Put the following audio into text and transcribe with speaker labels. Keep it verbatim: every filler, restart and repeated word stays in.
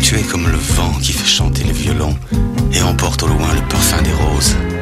Speaker 1: Tu es comme le vent qui fait chanter les violons et emporte au loin le parfum des roses.